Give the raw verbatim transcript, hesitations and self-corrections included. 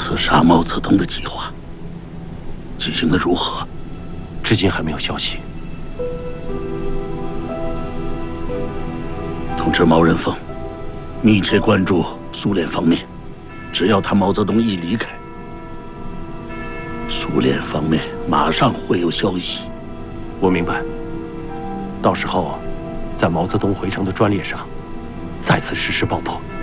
刺杀毛泽东的计划进行的如何？ 至今还没有消息。 通知毛人凤，密切关注苏联方面。只要他毛泽东一离开，苏联方面马上会有消息。 我明白。到时候，在毛泽东回城的专列上，再次实施爆破。